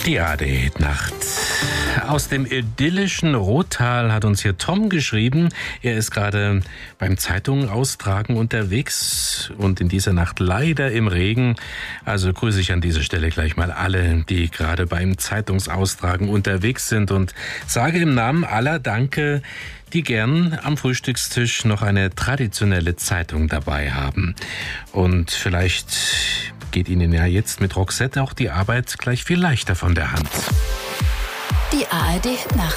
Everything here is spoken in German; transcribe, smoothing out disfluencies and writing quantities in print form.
Die ARD-Nacht. Aus dem idyllischen Rottal hat uns hier Tom geschrieben. Er ist gerade beim Zeitungen austragen unterwegs und in dieser Nacht leider im Regen. Also grüße ich an dieser Stelle gleich mal alle, die gerade beim Zeitungsaustragen unterwegs sind und sage im Namen aller Danke, die gern am Frühstückstisch noch eine traditionelle Zeitung dabei haben. Und vielleicht geht Ihnen ja jetzt mit Roxette auch die Arbeit gleich viel leichter von der Hand. Die ARD-Nacht.